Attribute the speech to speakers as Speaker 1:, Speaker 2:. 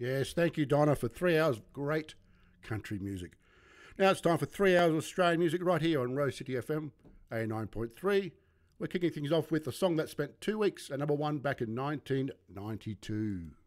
Speaker 1: Yes, thank you, Donna, for 3 hours of great country music. Now it's time for 3 hours of Australian music right here on Rose City FM, A9.3. We're kicking things off with a song that spent 2 weeks at number one back in 1992.